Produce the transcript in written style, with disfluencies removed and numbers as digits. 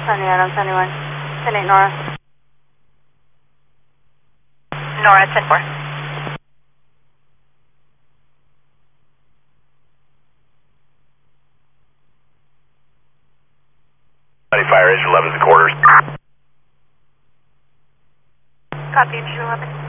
Sunny Adam, 71. 10-8 Nora. Nora, 10-4. Fire engine 11 quarters. Copy, 11.